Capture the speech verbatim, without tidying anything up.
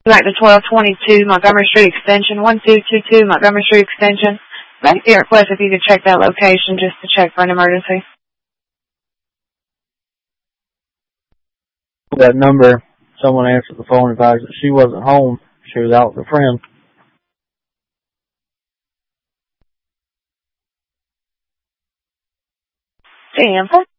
Back to twelve twenty-two Montgomery Street Extension, one two two two Montgomery Street Extension. Back to your request if you could check that location just to check for an emergency. That number, someone answered the phone and advised that she wasn't home. She was out with a friend. Stand for.